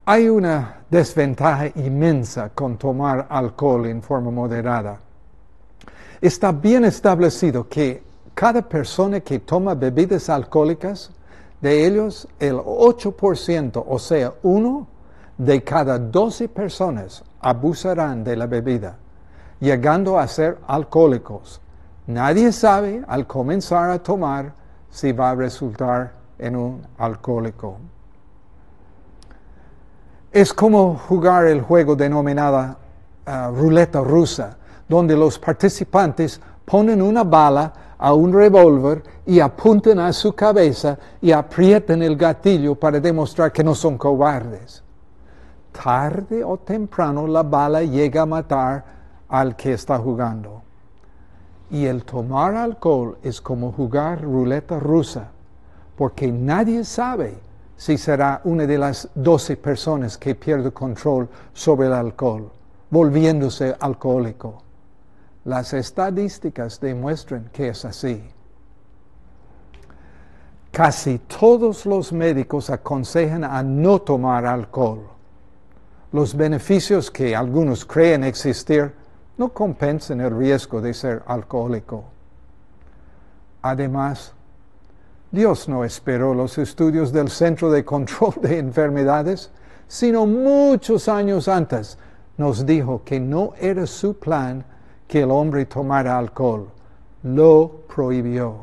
Hay una desventaja inmensa con tomar alcohol en forma moderada. Está bien establecido que cada persona que toma bebidas alcohólicas, de ellos el 8%, o sea, 1 de cada 12 personas abusarán de la bebida, llegando a ser alcohólicos. Nadie sabe al comenzar a tomar si va a resultar en un alcohólico. Es como jugar el juego denominado ruleta rusa, donde los participantes ponen una bala a un revólver y apuntan a su cabeza y aprietan el gatillo para demostrar que no son cobardes. Tarde o temprano la bala llega a matar al que está jugando. Y el tomar alcohol es como jugar ruleta rusa, porque nadie sabe si será una de las 12 personas que pierde control sobre el alcohol, volviéndose alcohólico. Las estadísticas demuestran que es así. Casi todos los médicos aconsejan a no tomar alcohol. Los beneficios que algunos creen existir no compensan el riesgo de ser alcohólico. Además, Dios no esperó los estudios del Centro de Control de Enfermedades, sino muchos años antes nos dijo que no era su plan que el hombre tomara alcohol. Lo prohibió.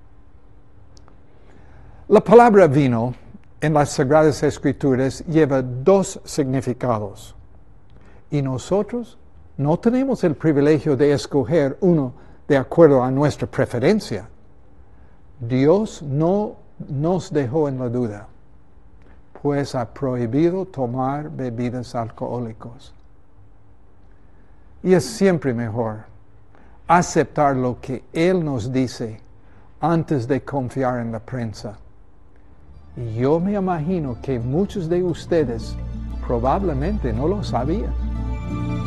La palabra vino en las Sagradas Escrituras lleva 2 significados. Y nosotros no tenemos el privilegio de escoger uno de acuerdo a nuestra preferencia. Dios no nos dejó en la duda, pues ha prohibido tomar bebidas alcohólicas. Y es siempre mejor aceptar lo que Él nos dice antes de confiar en la prensa. Y yo me imagino que muchos de ustedes probablemente no lo sabían.